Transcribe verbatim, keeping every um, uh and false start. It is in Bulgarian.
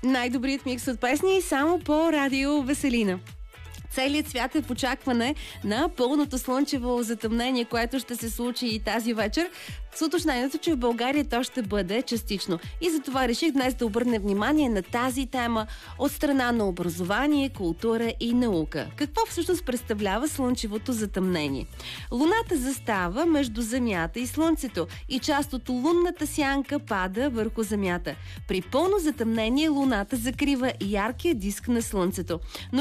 Най-добрият микс от песни само по радио Веселина. Целият свят е в очакване на пълното слънчево затъмнение, което ще се случи и тази вечер. С уточнението, че в България то ще бъде частично. И затова реших днес да обърне внимание на тази тема от страна на образование, култура и наука. Какво всъщност представлява слънчевото затъмнение? Луната застава между Земята и Слънцето и част от лунната сянка пада върху Земята. При пълно затъмнение Луната закрива яркия диск на Слънцето. Но